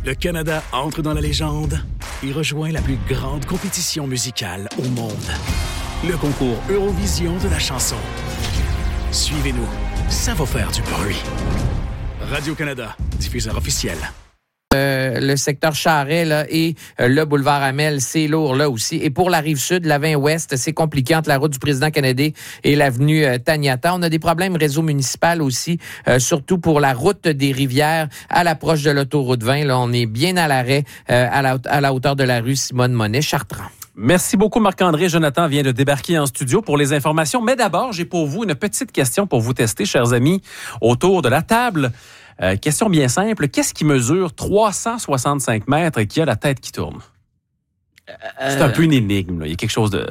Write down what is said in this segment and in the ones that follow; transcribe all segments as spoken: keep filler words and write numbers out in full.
Le Canada entre dans la légende et rejoint la plus grande compétition musicale au monde. Le concours Eurovision de la chanson. Suivez-nous, ça va faire du bruit. Radio-Canada, diffuseur officiel. Euh, le secteur Charest là, et euh, le boulevard Amel, c'est lourd là aussi. Et pour la Rive-Sud, la vingt ouest, c'est compliqué entre la route du président Kennedy et l'avenue euh, Taniata. On a des problèmes réseau municipal aussi, euh, surtout pour la route des Rivières à l'approche de l'autoroute vingt. Là, on est bien à l'arrêt euh, à, la, à la hauteur de la rue Simone-Monet-Chartrand. Merci beaucoup, Marc-André. Jonathan vient de débarquer en studio pour les informations. Mais d'abord, j'ai pour vous une petite question pour vous tester, chers amis, autour de la table. Euh, question bien simple. Qu'est-ce qui mesure trois cent soixante-cinq mètres et qui a la tête qui tourne? Euh, C'est un peu une énigme. Là. Il y a quelque chose de...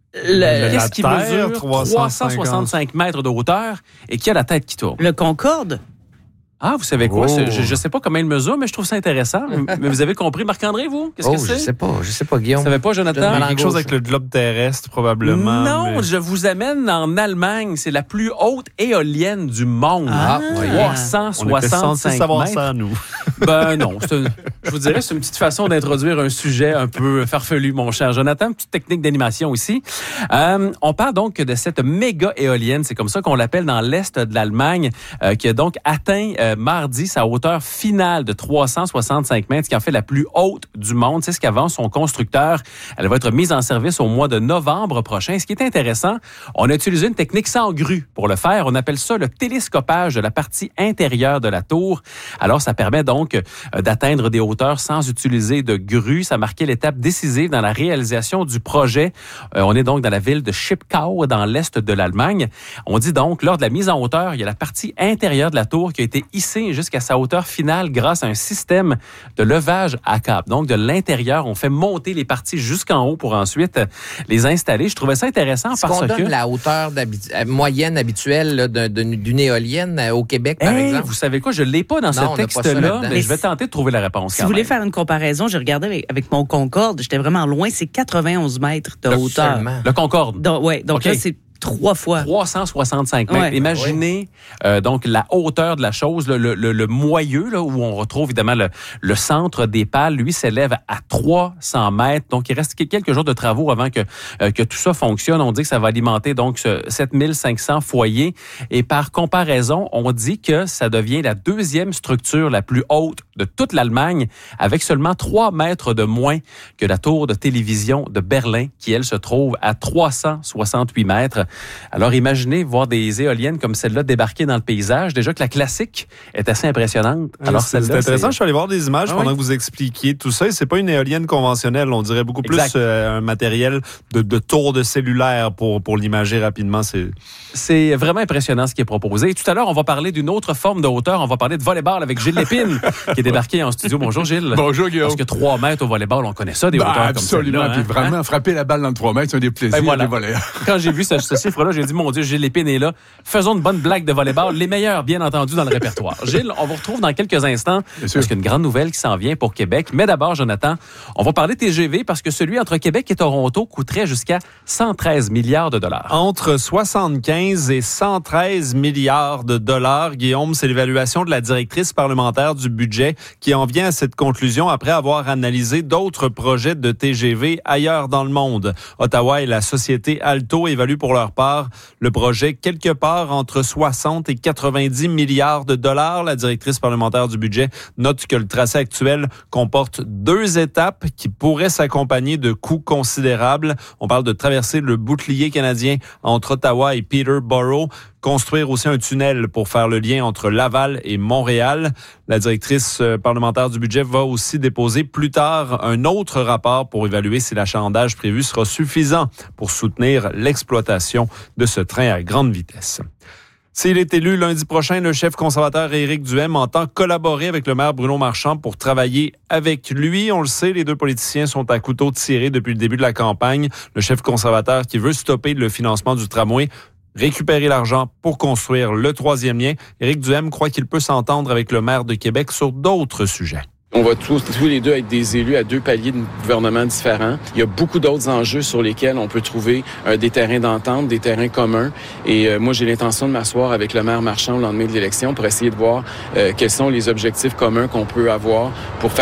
Le, Qu'est-ce qui terre, mesure trois cent soixante-cinq mètres de hauteur et qui a la tête qui tourne? Le Concorde? Ah, vous savez quoi? Oh. Je ne sais pas comment il mesure, mais je trouve ça intéressant. Mais vous avez compris, Marc-André, vous? Qu'est-ce oh, que c'est? Je sais pas, je sais pas, Guillaume. Vous savez pas, Jonathan? Quelque chose avec le globe terrestre, probablement. Non, mais... je vous amène en Allemagne. C'est la plus haute éolienne du monde. Ah, trois cent soixante-cinq savoir mètres. Ça, nous. Ben non, c'est une, je vous dirais, c'est une petite façon d'introduire un sujet un peu farfelu, mon cher Jonathan. Une petite technique d'animation aussi. Euh, on parle donc de cette méga éolienne, c'est comme ça qu'on l'appelle dans l'est de l'Allemagne, euh, qui a donc atteint euh, mardi sa hauteur finale de trois cent soixante-cinq mètres, qui en fait la plus haute du monde. C'est ce qu'avance son constructeur. Elle va être mise en service au mois de novembre prochain. Ce qui est intéressant, on a utilisé une technique sans grue pour le faire. On appelle ça le télescopage de la partie intérieure de la tour. Alors, ça permet donc euh, d'atteindre des hauteurs sans utiliser de grue. Ça marquait l'étape décisive dans la réalisation du projet. Euh, on est donc dans la ville de Schipkau, dans l'est de l'Allemagne. On dit donc, lors de la mise en hauteur, il y a la partie intérieure de la tour qui a été hissée jusqu'à sa hauteur finale grâce à un système de levage à cap. Donc, de l'intérieur, on fait monter les parties jusqu'en haut pour ensuite les installer. Je trouvais ça intéressant Est-ce parce qu'on que... donne la hauteur d'habitu- moyenne habituelle là, de, de, d'une éolienne au Québec, par hey, exemple? vous savez quoi? Je ne l'ai pas dans non, ce texte-là, mais je vais tenter de trouver la réponse. Si vous voulez faire une comparaison, j'ai regardé avec, avec mon Concorde, j'étais vraiment loin, c'est quatre-vingt-onze mètres de le, hauteur. Seulement. Le Concorde? Donc, ouais, donc okay. Là, c'est trois fois. trois cent soixante-cinq mètres. Ouais. Imaginez ouais. euh, donc la hauteur de la chose, le, le, le moyeu, là, où on retrouve évidemment le, le centre des pales, lui, s'élève à trois cents mètres. Donc, il reste quelques jours de travaux avant que, euh, que tout ça fonctionne. On dit que ça va alimenter donc sept mille cinq cents foyers. Et par comparaison, on dit que ça devient la deuxième structure la plus haute de toute l'Allemagne, avec seulement trois mètres de moins que la tour de télévision de Berlin, qui, elle, se trouve à trois cent soixante-huit mètres. Alors, imaginez voir des éoliennes comme celle-là débarquer dans le paysage. Déjà que la classique est assez impressionnante. Alors, c'est, c'est intéressant. C'est... Je suis allé voir des images ah, pendant oui. que vous expliquiez tout ça. Et c'est pas une éolienne conventionnelle. On dirait beaucoup plus euh, un matériel de, de tour de cellulaire pour, pour l'imager rapidement. C'est... c'est vraiment impressionnant ce qui est proposé. Et tout à l'heure, on va parler d'une autre forme de hauteur. On va parler de volleyball avec Gilles Lépine, qui est débarqué en studio. Bonjour, Gilles. Bonjour, Guillaume. Parce que trois mètres au volleyball, on connaît ça, des ben, hauteurs absolument, comme celle-là. Puis hein? vraiment, hein? frapper la balle dans le trois mètres, c'est un des plaisirs ben voilà. des volleyeurs. Quand j'ai vu ce, ce chiffre-là, j'ai dit, mon Dieu, Gilles Lépine est là. Faisons une bonne blague de volleyball. Les meilleurs, bien entendu, dans le répertoire. Gilles, on vous retrouve dans quelques instants parce qu'il y a une grande nouvelle qui s'en vient pour Québec. Mais d'abord, Jonathan, on va parler T G V parce que celui entre Québec et Toronto coûterait jusqu'à cent treize milliards de dollars. Entre soixante-quinze et cent treize milliards de dollars, Guillaume, c'est l'évaluation de la directrice parlementaire du budget qui en vient à cette conclusion après avoir analysé d'autres projets de T G V ailleurs dans le monde. Ottawa et la société Alto évaluent pour leur part le projet quelque part entre soixante et quatre-vingt-dix milliards de dollars. La directrice parlementaire du budget note que le tracé actuel comporte deux étapes qui pourraient s'accompagner de coûts considérables. On parle de traverser le bouclier canadien entre Ottawa et Peterborough, construire aussi un tunnel pour faire le lien entre Laval et Montréal. La directrice parlementaire du budget va aussi déposer plus tard un autre rapport pour évaluer si l'achalandage prévu sera suffisant pour soutenir l'exploitation de ce train à grande vitesse. S'il est élu lundi prochain, le chef conservateur Éric Duhaime entend collaborer avec le maire Bruno Marchand pour travailler avec lui. On le sait, les deux politiciens sont à couteau tiré depuis le début de la campagne. Le chef conservateur qui veut stopper le financement du tramway, récupérer l'argent pour construire le troisième lien. Éric Duhaime croit qu'il peut s'entendre avec le maire de Québec sur d'autres sujets. On va tous, tous les deux être des élus à deux paliers de gouvernement différents. Il y a beaucoup d'autres enjeux sur lesquels on peut trouver euh, des terrains d'entente, des terrains communs. Et euh, moi, j'ai l'intention de m'asseoir avec le maire Marchand au lendemain de l'élection pour essayer de voir euh, quels sont les objectifs communs qu'on peut avoir pour faire